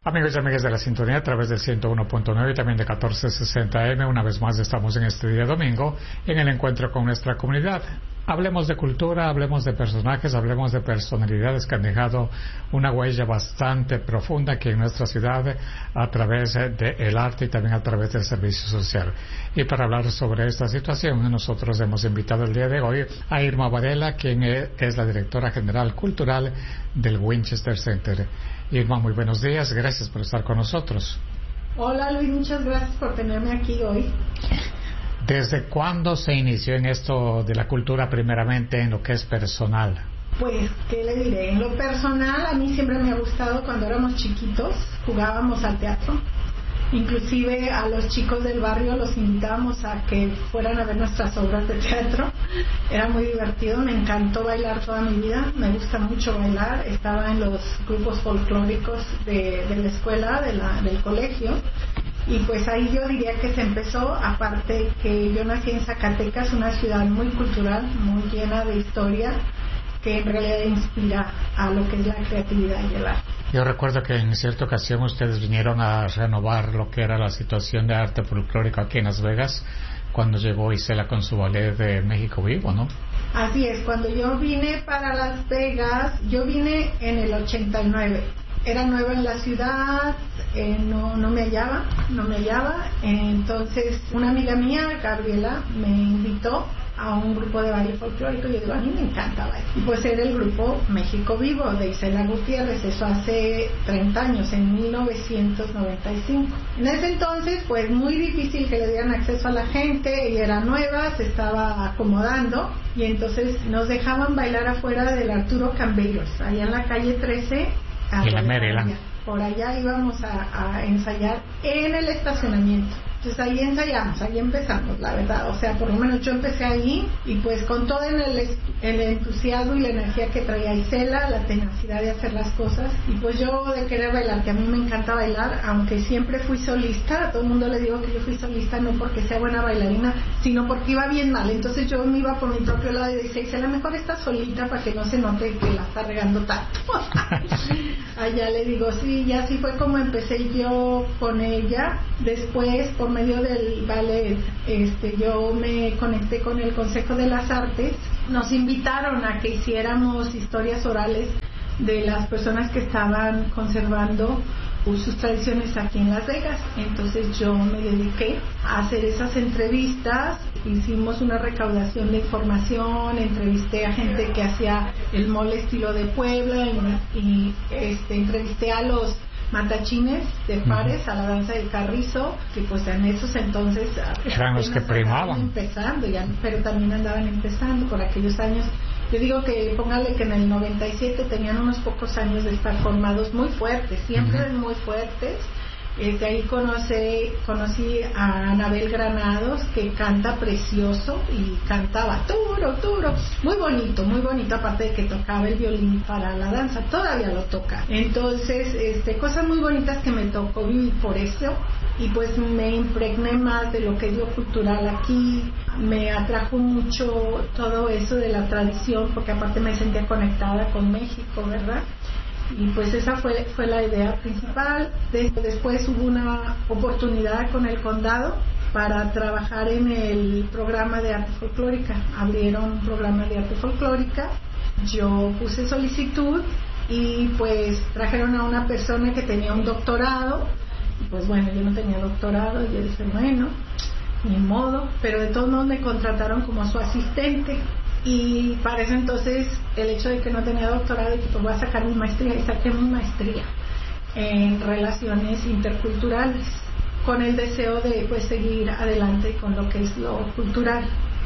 Amigos y amigas de la sintonía a través del 101.9 y también de 1460M, una vez más estamos en este día domingo en el encuentro con nuestra comunidad. Hablemos de cultura, hablemos de personajes, hablemos de personalidades que han dejado una huella bastante profunda aquí en nuestra ciudad a través del arte y también a través del servicio social. Y para hablar sobre esta situación, nosotros hemos invitado el día de hoy a Irma Varela, quien es la directora general cultural del Winchester Center. Irma, muy buenos días, gracias por estar con nosotros. Hola Luis, muchas gracias por tenerme aquí hoy. ¿Desde cuándo se inició en esto de la cultura, primeramente en lo que es personal? Pues, ¿qué le diré? En lo personal, a mí siempre me ha gustado. Cuando éramos chiquitos, jugábamos al teatro. Inclusive a los chicos del barrio los invitábamos a que fueran a ver nuestras obras de teatro. Era muy divertido, me encantó bailar toda mi vida, me gusta mucho bailar. Estaba en los grupos folclóricos de la escuela, del colegio. Y pues ahí yo diría que se empezó, aparte que yo nací en Zacatecas, una ciudad muy cultural, muy llena de historia, que en realidad inspira a lo que es la creatividad y el arte. Yo recuerdo que en cierta ocasión ustedes vinieron a renovar lo que era la situación de arte folclórico aquí en Las Vegas, cuando llegó Isela con su ballet de México Vivo, ¿no? Así es, cuando yo vine para Las Vegas, yo vine en el 89. Era nueva en la ciudad, no me hallaba, entonces una amiga mía, Gabriela, me invitó a un grupo de baile folclórico y yo digo, a mí me encanta bailar. Y pues era el grupo México Vivo de Isela Gutiérrez, eso hace 30 años, en 1995. En ese entonces, pues muy difícil que le dieran acceso a la gente, y era nueva, se estaba acomodando, y entonces nos dejaban bailar afuera del Arturo Cambellos, allá en la calle 13, en la Maryland. Por allá íbamos a ensayar en el estacionamiento. Entonces ahí ensayamos, ahí empezamos, la verdad. O sea, por lo menos yo empecé ahí, y pues con todo el entusiasmo y la energía que traía Isela, la tenacidad de hacer las cosas, y pues yo de querer bailar, que a mí me encanta bailar, aunque siempre fui solista. A todo el mundo le digo que yo fui solista no porque sea buena bailarina, sino porque iba bien mal. Entonces yo me iba por mi propio lado y decía, Isela, mejor está solita para que no se note que la está regando tanto. Allá le digo, sí, y así fue como empecé yo con ella. Después, por medio del ballet, yo me conecté con el Consejo de las Artes. Nos invitaron a que hiciéramos historias orales de las personas que estaban conservando sus tradiciones aquí en Las Vegas. Entonces yo me dediqué a hacer esas entrevistas, hicimos una recaudación de información, entrevisté a gente que hacía el mole estilo de Puebla, y entrevisté a los matachines de Pares, a la danza del carrizo, que pues en esos entonces eran los que primaban, empezando ya, pero también andaban empezando por aquellos años. Yo digo que póngale que en el 97 tenían unos pocos años de estar formados, muy fuertes, siempre muy fuertes. Ahí conocí a Anabel Granados, que canta precioso y cantaba turo, muy bonito, aparte de que tocaba el violín para la danza, todavía lo toca. Entonces, cosas muy bonitas que me tocó vivir por eso, y pues me impregné más de lo que es lo cultural aquí. Me atrajo mucho todo eso de la tradición, porque aparte me sentía conectada con México, ¿verdad? Y pues esa fue la idea principal. Después hubo una oportunidad con el condado para trabajar en el programa de arte folclórica. Abrieron un programa de arte folclórica, yo puse solicitud, y pues trajeron a una persona que tenía un doctorado, y pues bueno, yo no tenía doctorado, y yo dije, bueno, ni modo, pero de todos modos me contrataron como su asistente. Y para eso entonces, el hecho de que no tenía doctorado, y que pues voy a sacar mi maestría, y saqué mi maestría en relaciones interculturales, con el deseo de pues seguir adelante con lo que es lo cultural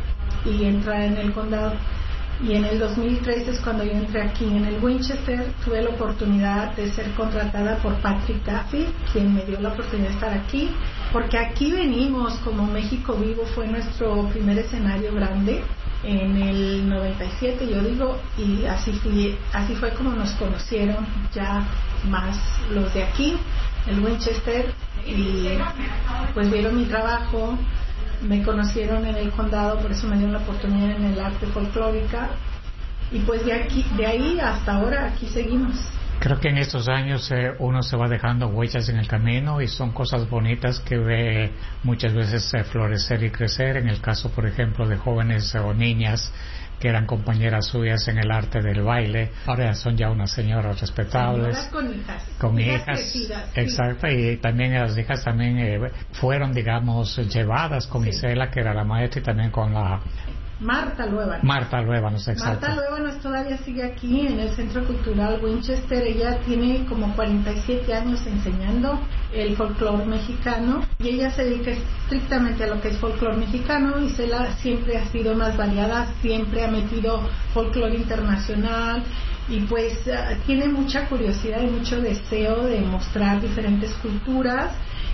y entrar en el condado. Y en el 2003 es cuando yo entré aquí en el Winchester. Tuve la oportunidad de ser contratada por Patrick Duffy, quien me dio la oportunidad de estar aquí, porque aquí venimos como México Vivo, fue nuestro primer escenario grande en el 97, yo digo, y así fue como nos conocieron ya más los de aquí, el Winchester, y pues vieron mi trabajo, me conocieron en el condado, por eso me dieron la oportunidad en el arte folclórica, y pues de ahí hasta ahora aquí seguimos. Creo que en estos años uno se va dejando huellas en el camino y son cosas bonitas que ve muchas veces florecer y crecer. En el caso, por ejemplo, de jóvenes o niñas que eran compañeras suyas en el arte del baile, ahora son ya unas señoras respetables. Señoras con hijas. Exacto, sí. Y también las hijas también fueron, digamos, llevadas con Isela, que era la maestra, y también con la... Marta Luébanos. Exacto. Marta Luébanos todavía sigue aquí en el Centro Cultural Winchester. Ella tiene como 47 años enseñando el folclore mexicano y ella se dedica estrictamente a lo que es folclore mexicano. Isela siempre ha sido más variada, siempre ha metido folclore internacional y pues tiene mucha curiosidad y mucho deseo de mostrar diferentes culturas.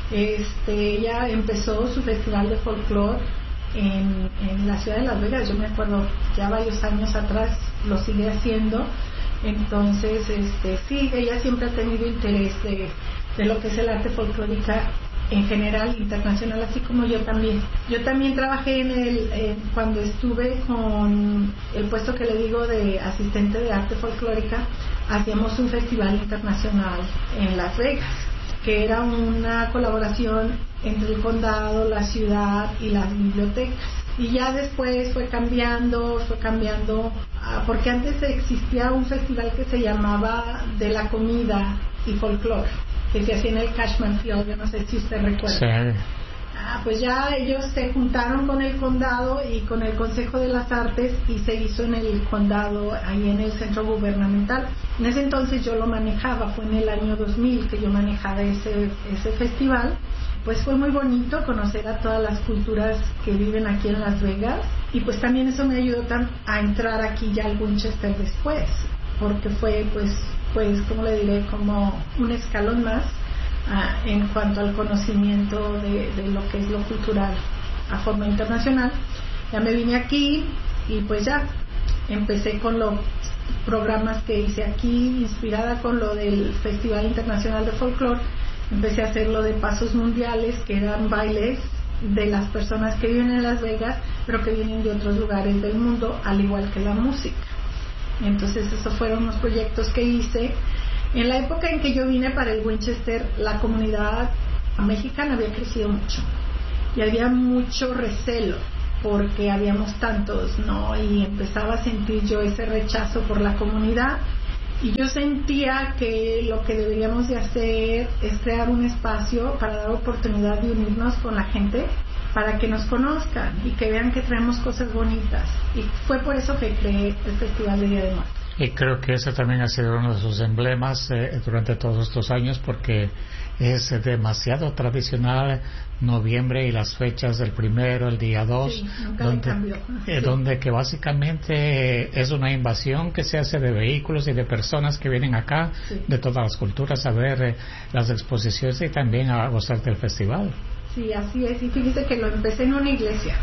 Ella empezó su festival de folclore en la ciudad de Las Vegas. Yo me acuerdo ya varios años atrás, lo sigue haciendo. Entonces sí, ella siempre ha tenido interés de lo que es el arte folclórica en general, internacional, así como yo también trabajé cuando estuve con el puesto que le digo de asistente de arte folclórica. Hacíamos un festival internacional en Las Vegas, que era una colaboración entre el condado, la ciudad y las bibliotecas. Y ya después fue cambiando, porque antes existía un festival que se llamaba de la comida y folclore, que se hacía en el Cashman Field, yo no sé si usted recuerda. Sí. Pues ya ellos se juntaron con el condado y con el Consejo de las Artes y se hizo en el condado, ahí en el centro gubernamental. En ese entonces yo lo manejaba, fue en el año 2000 que yo manejaba ese festival. Pues fue muy bonito conocer a todas las culturas que viven aquí en Las Vegas y pues también eso me ayudó a entrar aquí ya al Winchester después, porque fue pues como le diré, como un escalón más en cuanto al conocimiento de lo que es lo cultural a forma internacional. Ya me vine aquí y pues ya empecé con los programas que hice aquí, inspirada con lo del Festival Internacional de Folclore. Empecé a hacer lo de pasos mundiales, que eran bailes de las personas que viven en Las Vegas, pero que vienen de otros lugares del mundo, al igual que la música. Entonces esos fueron los proyectos que hice. En la época en que yo vine para el Winchester, la comunidad mexicana había crecido mucho y había mucho recelo porque habíamos tantos, ¿no? Y empezaba a sentir yo ese rechazo por la comunidad. Y yo sentía que lo que deberíamos de hacer es crear un espacio para dar oportunidad de unirnos con la gente, para que nos conozcan y que vean que traemos cosas bonitas. Y fue por eso que creé el Festival de Día de Muertos. Y creo que ese también ha sido uno de sus emblemas durante todos estos años, porque es demasiado tradicional noviembre y las fechas del 1, el día 2, sí, donde que básicamente es una invasión que se hace de vehículos y de personas que vienen acá, sí, de todas las culturas a ver las exposiciones y también a gozar del festival. Sí, así es. Y fíjese que lo empecé en una iglesia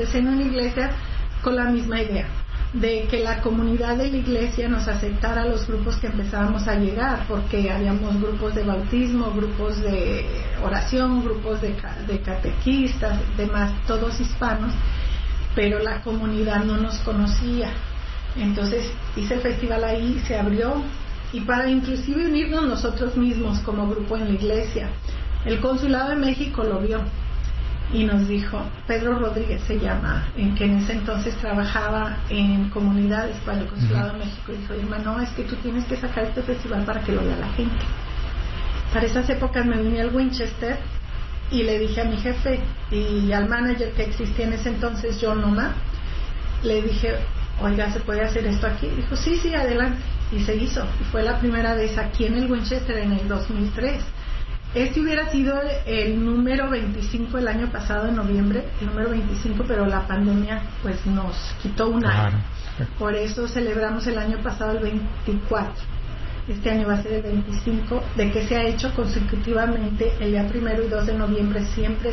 con la misma idea de que la comunidad de la iglesia nos aceptara a los grupos que empezábamos a llegar, porque habíamos grupos de bautismo, grupos de oración, grupos de catequistas, demás, todos hispanos, pero la comunidad no nos conocía. Entonces hice el festival ahí, se abrió, y para inclusive unirnos nosotros mismos como grupo en la iglesia, el Consulado de México lo vio y nos dijo, Pedro Rodríguez se llama, en que en ese entonces trabajaba en comunidades para el Consulado de México, y dijo, hermano, es que tú tienes que sacar este festival para que lo vea la gente. Para esas épocas me vine al Winchester y le dije a mi jefe y al manager que existía en ese entonces, John Noma, le dije, oiga, ¿se puede hacer esto aquí? Dijo, sí, adelante, y se hizo, y fue la primera vez aquí en el Winchester en el 2003. Este hubiera sido el número 25 el año pasado, en noviembre, el número 25, pero la pandemia pues nos quitó un año. Por eso celebramos el año pasado el 24. Este año va a ser el 25, de que se ha hecho consecutivamente el día 1 y 2 de noviembre, siempre,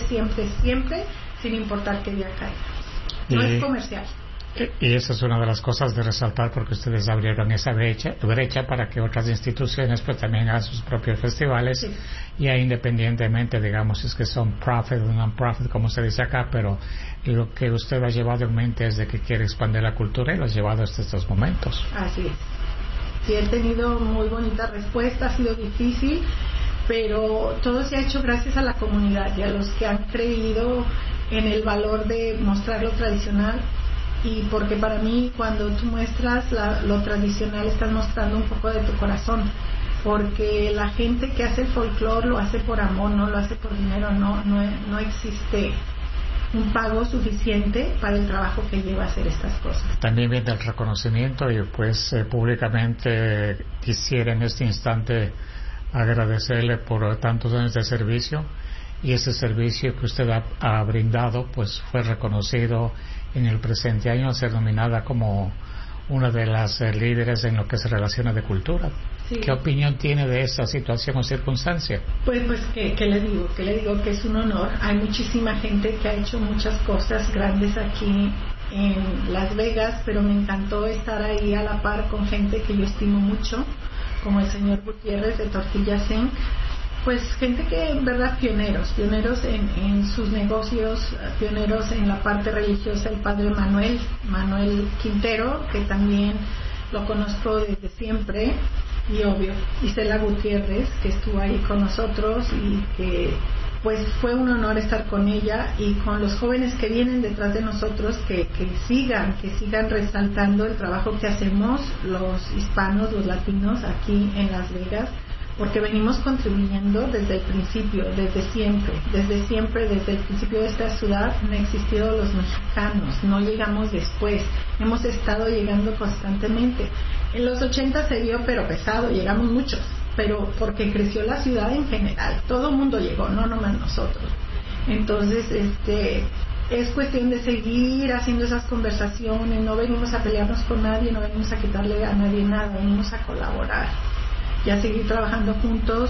sin importar qué día caiga. No es comercial. Y esa es una de las cosas de resaltar, porque ustedes abrieron esa brecha para que otras instituciones pues también hagan sus propios festivales, sí, y ahí independientemente, digamos, es que son profit o non-profit, como se dice acá, pero lo que usted ha llevado en mente es de que quiere expandir la cultura y lo ha llevado hasta estos momentos. Así es. Sí, he tenido muy bonita respuesta, ha sido difícil, pero todo se ha hecho gracias a la comunidad y a los que han creído en el valor de mostrar lo tradicional. Y porque para mí, cuando tú muestras lo tradicional, estás mostrando un poco de tu corazón, porque la gente que hace el folclore lo hace por amor, no lo hace por dinero. No existe un pago suficiente para el trabajo que lleva a hacer estas cosas. También viene el reconocimiento y pues públicamente quisiera en este instante agradecerle por tantos años de servicio, y ese servicio que usted ha brindado pues fue reconocido en el presente año al ser nominada como una de las líderes en lo que se relaciona de cultura. Sí. ¿Qué opinión tiene de esa situación o circunstancia? Pues ¿qué le digo? Que le digo que es un honor. Hay muchísima gente que ha hecho muchas cosas grandes aquí en Las Vegas, pero me encantó estar ahí a la par con gente que yo estimo mucho, como el señor Gutiérrez de Tortilla Zinc. Pues gente que en verdad pioneros en sus negocios, pioneros en la parte religiosa, el padre Manuel Quintero, que también lo conozco desde siempre, y obvio Isela Gutiérrez, que estuvo ahí con nosotros, y que pues fue un honor estar con ella y con los jóvenes que vienen detrás de nosotros, que sigan resaltando el trabajo que hacemos los hispanos, los latinos aquí en Las Vegas, porque venimos contribuyendo desde el principio, desde el principio de esta ciudad han existido los mexicanos, no llegamos después, hemos estado llegando constantemente. En los 80 se dio, pero pesado, llegamos muchos, pero porque creció la ciudad en general, todo el mundo llegó, no nomás nosotros. Entonces, es cuestión de seguir haciendo esas conversaciones, no venimos a pelearnos con nadie, no venimos a quitarle a nadie nada, venimos a colaborar y a seguir trabajando juntos.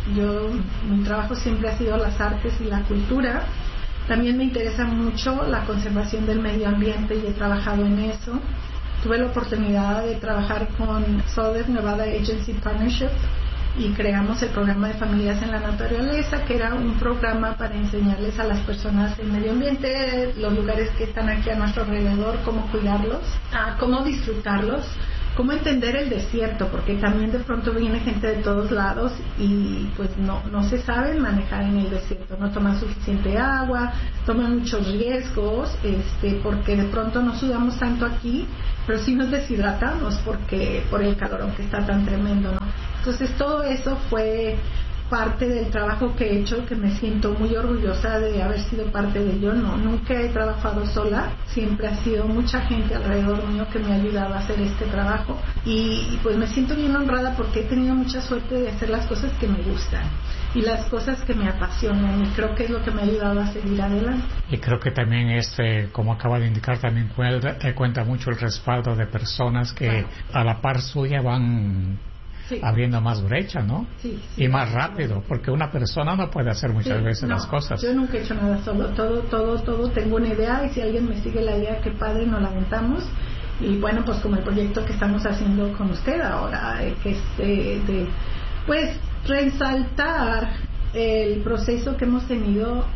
Mi trabajo siempre ha sido las artes y la cultura. También me interesa mucho la conservación del medio ambiente y he trabajado en eso. Tuve la oportunidad de trabajar con Southern Nevada Agency Partnership y creamos el programa de Familias en la Naturaleza, que era un programa para enseñarles a las personas el medio ambiente, los lugares que están aquí a nuestro alrededor, cómo cuidarlos, cómo disfrutarlos, cómo entender el desierto, porque también de pronto viene gente de todos lados y pues no se sabe manejar en el desierto, no toman suficiente agua, toman muchos riesgos, porque de pronto no sudamos tanto aquí, pero sí nos deshidratamos por el calorón que está tan tremendo, ¿no? Entonces todo eso fue parte del trabajo que he hecho, que me siento muy orgullosa de haber sido parte de ello. Nunca he trabajado sola, siempre ha sido mucha gente alrededor mío que me ha ayudado a hacer este trabajo y pues me siento bien honrada porque he tenido mucha suerte de hacer las cosas que me gustan y las cosas que me apasionan, y creo que es lo que me ha ayudado a seguir adelante. Y creo que también como acaba de indicar, también cuenta mucho el respaldo de personas que a la par suya van abriendo más brecha, ¿no? Sí, y más rápido, porque una persona no puede hacer muchas veces las cosas. Yo nunca he hecho nada solo, todo tengo una idea, y si alguien me sigue la idea, qué padre, nos la aventamos. Y bueno, pues como el proyecto que estamos haciendo con usted ahora, que es pues resaltar el proceso que hemos tenido,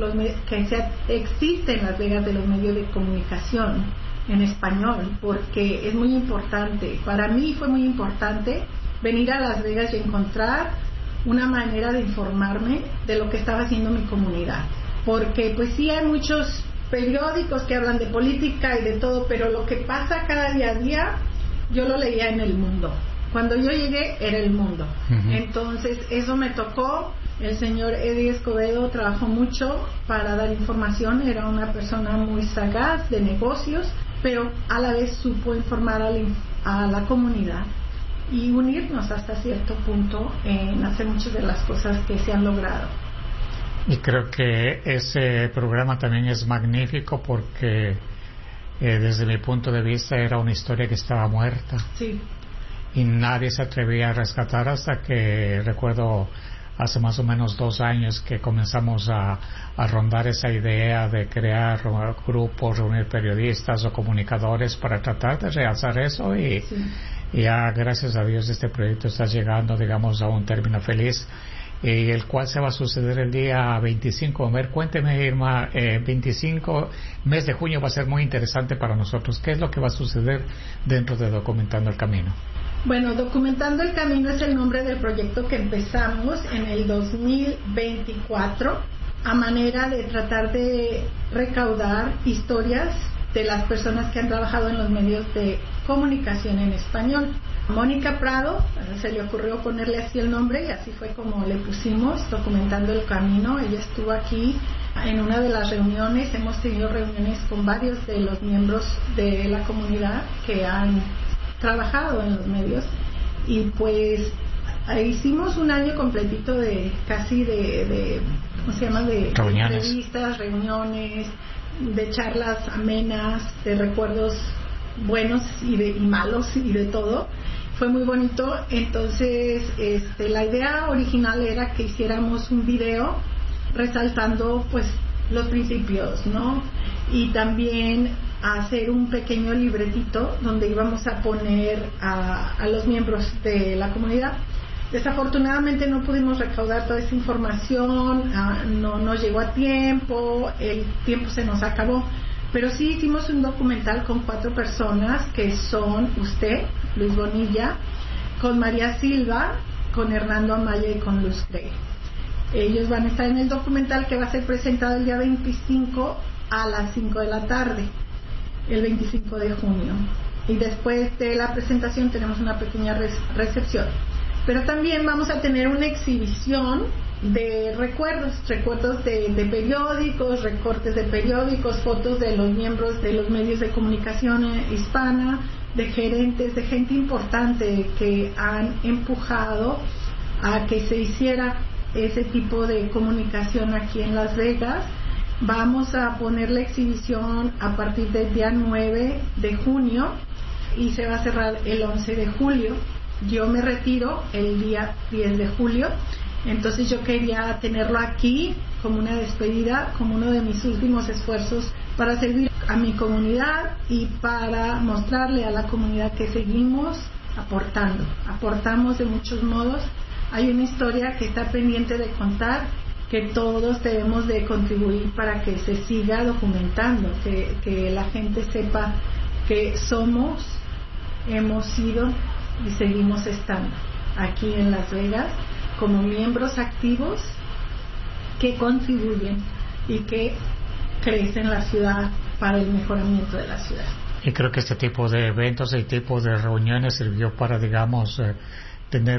existe en Las Vegas, de los medios de comunicación en español, porque es muy importante. Para mí fue muy importante venir a Las Vegas y encontrar una manera de informarme de lo que estaba haciendo mi comunidad, porque pues sí hay muchos periódicos que hablan de política y de todo, pero lo que pasa cada día a día yo lo leía en El Mundo. Cuando yo llegué era El Mundo. Entonces eso me tocó. El señor Eddie Escobedo trabajó mucho para dar información, era una persona muy sagaz de negocios, pero a la vez supo informar a la comunidad y unirnos hasta cierto punto en hacer muchas de las cosas que se han logrado. Y creo que ese programa también es magnífico porque desde mi punto de vista era una historia que estaba muerta. Sí. Y nadie se atrevía a rescatar hasta que recuerdo hace más o menos 2 años que comenzamos a rondar esa idea de crear grupos, reunir periodistas o comunicadores para tratar de realzar eso y ya gracias a Dios este proyecto está llegando, digamos, a un término feliz, el cual se va a suceder el día 25. A ver, cuénteme, Irma, 25, mes de junio va a ser muy interesante para nosotros. ¿Qué es lo que va a suceder dentro de Documentando el Camino? Bueno, Documentando el Camino es el nombre del proyecto que empezamos en el 2024 a manera de tratar de recaudar historias de las personas que han trabajado en los medios de comunicación en español. Mónica Prado se le ocurrió ponerle así el nombre y así fue como le pusimos Documentando el Camino. Ella estuvo aquí en una de las reuniones. Hemos tenido reuniones con varios de los miembros de la comunidad que han trabajado en los medios y pues hicimos un año completito de casi de ¿cómo se llama? De entrevistas, reuniones, de charlas amenas, de recuerdos buenos y malos y de todo. Fue muy bonito. Entonces la idea original era que hiciéramos un video resaltando pues los principios, ¿no? Y también hacer un pequeño libretito donde íbamos a poner a los miembros de la comunidad. Desafortunadamente no pudimos recaudar toda esa información, no nos llegó a tiempo, el tiempo se nos acabó, pero sí hicimos un documental con 4 personas que son usted, Luis Bonilla, con María Silva, con Hernando Amaya y con Luz Grey. Ellos van a estar en el documental que va a ser presentado el día 25 a las 5 de la tarde, el 25 de junio. Y después de la presentación tenemos una pequeña recepción. Pero también vamos a tener una exhibición de recuerdos de periódicos, recortes de periódicos, fotos de los miembros de los medios de comunicación hispana, de gerentes, de gente importante que han empujado a que se hiciera ese tipo de comunicación aquí en Las Vegas. Vamos a poner la exhibición a partir del día 9 de junio y se va a cerrar el 11 de julio. Yo me retiro el día 10 de julio, entonces yo quería tenerlo aquí como una despedida, como uno de mis últimos esfuerzos para servir a mi comunidad y para mostrarle a la comunidad que seguimos aportamos de muchos modos. Hay una historia que está pendiente de contar, que todos debemos de contribuir para que se siga documentando, que la gente sepa que somos, hemos sido y seguimos estando aquí en Las Vegas como miembros activos que contribuyen y que crecen la ciudad para el mejoramiento de la ciudad. Y creo que este tipo de eventos y tipo de reuniones sirvió para, digamos, tener